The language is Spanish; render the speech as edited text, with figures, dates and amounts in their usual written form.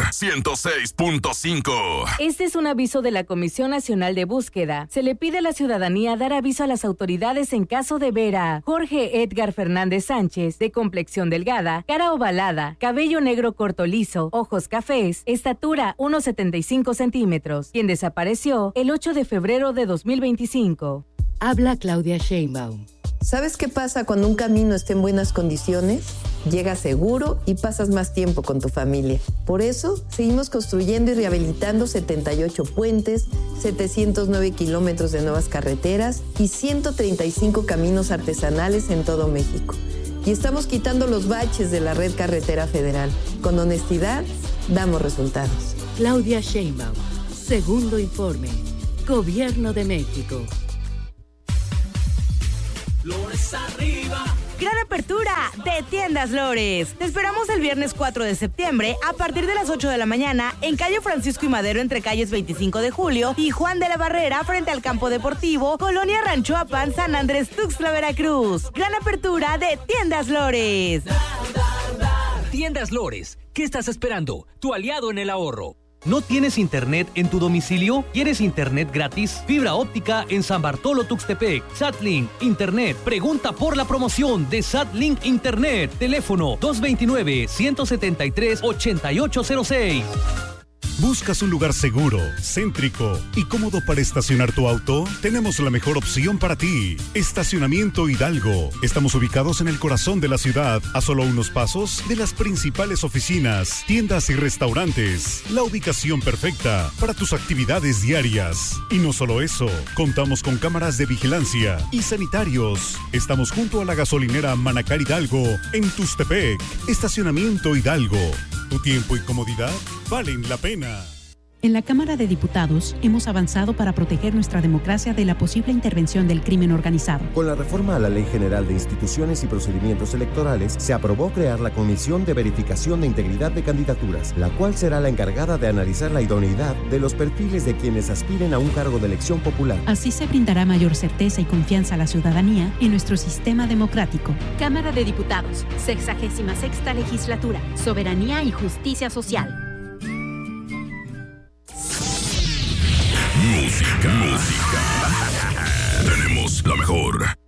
106.5. Este es un aviso de la Comisión Nacional de Búsqueda. Se le pide a la ciudadanía dar aviso a las autoridades en caso de ver a Jorge Edgar Fernández Sánchez, de complexión delgada, cara ovalada, cabello negro corto liso, ojos cafés, estatura 1,75 centímetros, quien desapareció el 8 de febrero de 2025. Habla Claudia Sheinbaum. ¿Sabes qué pasa cuando un camino está en buenas condiciones? Llegas seguro y pasas más tiempo con tu familia. Por eso, seguimos construyendo y rehabilitando 78 puentes, 709 kilómetros de nuevas carreteras y 135 caminos artesanales en todo México. Y estamos quitando los baches de la red carretera federal. Con honestidad, damos resultados. Claudia Sheinbaum. Segundo informe. Gobierno de México. Lores arriba. Gran apertura de Tiendas Lores. Te esperamos el viernes 4 de septiembre a partir de las 8 de la mañana en calle Francisco y Madero entre calles 25 de Julio y Juan de la Barrera frente al Campo Deportivo, Colonia Ranchoapan, San Andrés Tuxtla, Veracruz. Gran apertura de Tiendas Lores. Tiendas Lores. ¿Qué estás esperando? Tu aliado en el ahorro. ¿No tienes internet en tu domicilio? ¿Quieres internet gratis? Fibra óptica en San Bartolo Tuxtepec. SatLink Internet. Pregunta por la promoción de SatLink Internet. Teléfono 229-173-8806. ¿Buscas un lugar seguro, céntrico y cómodo para estacionar tu auto? Tenemos la mejor opción para ti. Estacionamiento Hidalgo. Estamos ubicados en el corazón de la ciudad, a solo unos pasos de las principales oficinas, tiendas y restaurantes. La ubicación perfecta para tus actividades diarias. Y no solo eso, contamos con cámaras de vigilancia y sanitarios. Estamos junto a la gasolinera Manacar Hidalgo en Tuxtepec. Estacionamiento Hidalgo. Tu tiempo y comodidad valen la pena. En la Cámara de Diputados hemos avanzado para proteger nuestra democracia de la posible intervención del crimen organizado. Con la reforma a la Ley General de Instituciones y Procedimientos Electorales, se aprobó crear la Comisión de Verificación de Integridad de Candidaturas, la cual será la encargada de analizar la idoneidad de los perfiles de quienes aspiren a un cargo de elección popular. Así se brindará mayor certeza y confianza a la ciudadanía en nuestro sistema democrático. Cámara de Diputados, 66ª Legislatura, Soberanía y Justicia Social. Música. Tenemos la mejor.